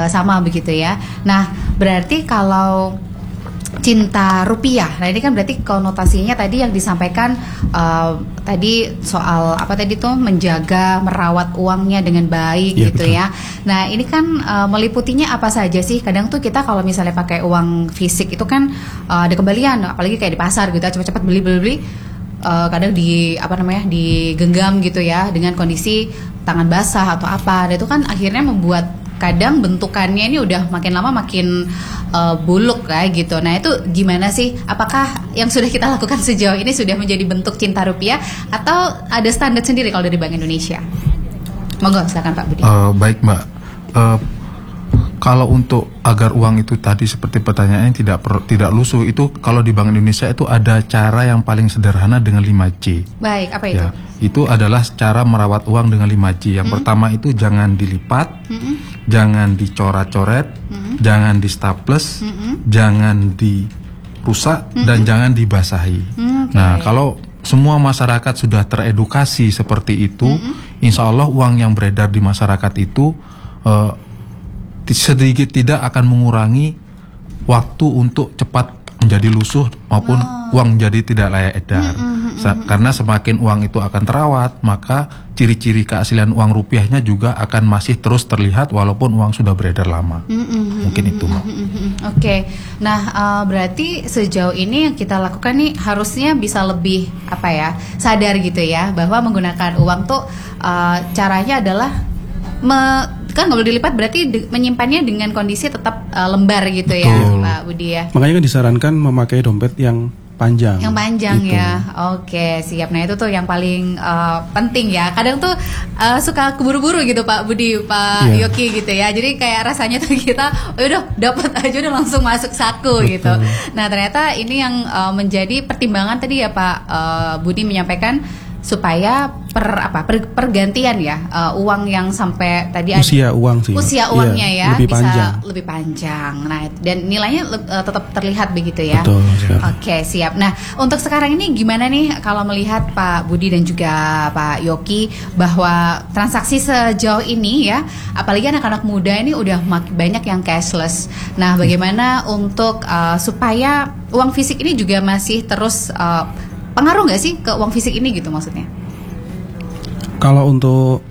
sama begitu ya. Nah, berarti kalau cinta rupiah, nah ini kan berarti konotasinya tadi yang disampaikan tadi soal apa tadi tuh menjaga merawat uangnya dengan baik gitu betul. ya. Nah ini kan meliputinya apa saja sih? Kadang tuh kita kalau misalnya pakai uang fisik itu kan ada kembalian, apalagi kayak di pasar gitu, cepat-cepat beli. Kadang digenggam gitu ya dengan kondisi tangan basah atau apa. Dan itu kan akhirnya membuat kadang bentukannya ini udah makin lama makin buluk kayak gitu. Nah itu gimana sih? Apakah yang sudah kita lakukan sejauh ini sudah menjadi bentuk cinta rupiah atau ada standar sendiri kalau dari Bank Indonesia? Monggo silakan Pak Budi. Baik Mbak. Kalau untuk agar uang itu tadi seperti pertanyaannya tidak lusuh, itu kalau di Bank Indonesia itu ada cara yang paling sederhana dengan 5C. Baik, apa itu? Ya, itu adalah cara merawat uang dengan 5C. Yang pertama itu jangan dilipat, jangan dicoret-coret, jangan di staples, jangan dirusak, dan jangan dibasahi. Nah, kalau semua masyarakat sudah teredukasi seperti itu, insya Allah uang yang beredar di masyarakat itu sedikit tidak akan mengurangi waktu untuk cepat menjadi lusuh maupun uang menjadi tidak layak edar. Karena semakin uang itu akan terawat, maka ciri-ciri keaslian uang rupiahnya juga akan masih terus terlihat walaupun uang sudah beredar lama. Mungkin itu, Mbak. Oke. Nah, berarti sejauh ini yang kita lakukan nih harusnya bisa lebih sadar gitu ya, bahwa menggunakan uang tuh caranya adalah kan nggak boleh dilipat, berarti menyimpannya dengan kondisi tetap lembar gitu. Betul. Ya Pak Budi ya. Makanya kan disarankan memakai dompet yang panjang. Yang panjang gitu. ya. Oke, siap. Nah itu tuh yang paling penting ya. Kadang tuh suka keburu-buru gitu Pak Budi, Pak Yoki gitu ya. Jadi kayak rasanya tuh kita udah dapat aja udah langsung masuk saku. Betul. Gitu. Nah ternyata ini yang menjadi pertimbangan tadi ya Pak Budi menyampaikan, supaya pergantian ya uang yang sampai tadi usia uang sih. Usia uangnya ya lebih bisa panjang. lebih panjang. Nah, dan nilainya tetap terlihat begitu ya. Betul. Oke, siap. Nah, untuk sekarang ini gimana nih kalau melihat Pak Budi dan juga Pak Yoki bahwa transaksi sejauh ini ya, apalagi anak-anak muda ini udah banyak yang cashless. Nah, bagaimana untuk supaya uang fisik ini juga masih terus pengaruh nggak sih ke uang fisik ini gitu maksudnya? Kalau untuk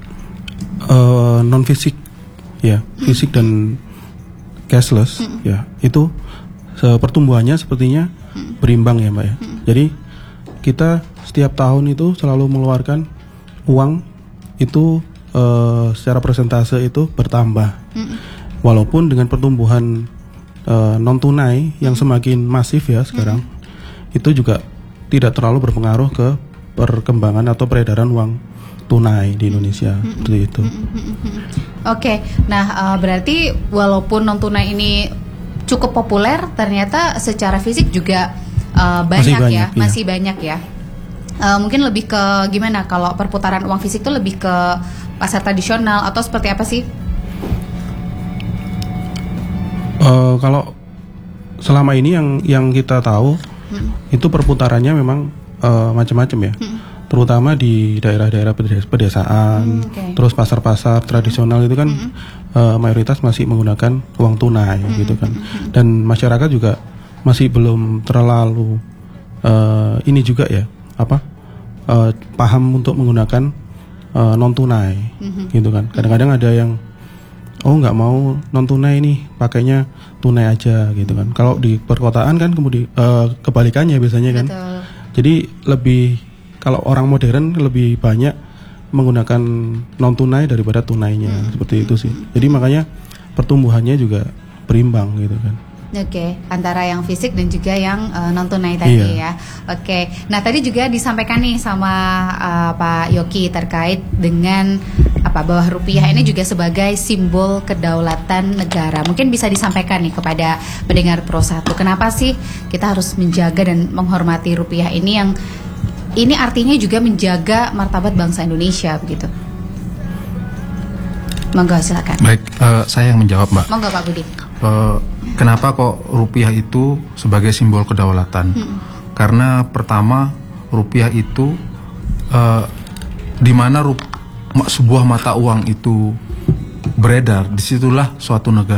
non fisik ya, fisik dan cashless ya, itu pertumbuhannya sepertinya berimbang ya Mbak ya. Jadi kita setiap tahun itu selalu mengeluarkan uang itu secara persentase itu bertambah. Walaupun dengan pertumbuhan non tunai yang semakin masif ya sekarang, itu juga tidak terlalu berpengaruh ke perkembangan atau peredaran uang tunai di Indonesia seperti itu. Oke, nah berarti walaupun non tunai ini cukup populer, ternyata secara fisik juga masih banyak ya. Mungkin lebih ke gimana kalau perputaran uang fisik itu lebih ke pasar tradisional atau seperti apa sih? Kalau selama ini yang kita tahu itu perputarannya memang macam-macam ya, terutama di daerah-daerah pedesaan, terus pasar-pasar tradisional itu kan mayoritas masih menggunakan uang tunai gitu kan, dan masyarakat juga masih belum terlalu ini juga ya paham untuk menggunakan non tunai gitu kan. Kadang-kadang ada yang nggak mau non tunai nih, pakainya tunai aja gitu kan. Kalau di perkotaan kan kemudian kebalikannya biasanya kan. Betul. Jadi lebih, kalau orang modern lebih banyak menggunakan non tunai daripada tunainya, seperti itu sih. Jadi makanya pertumbuhannya juga berimbang gitu kan. Oke, antara yang fisik dan juga yang non tunai tadi ya. Oke, nah tadi juga disampaikan nih sama Pak Yoki terkait dengan bahwa rupiah ini juga sebagai simbol kedaulatan negara. Mungkin bisa disampaikan nih kepada pendengar Pro 1, kenapa sih kita harus menjaga dan menghormati rupiah ini, yang ini artinya juga menjaga martabat bangsa Indonesia begitu. Monggo silakan. Baik, saya yang menjawab Mbak. Monggo Pak Budi. Kenapa kok rupiah itu sebagai simbol kedaulatan? Karena pertama, rupiah itu di mana sebuah mata uang itu beredar, disitulah suatu negara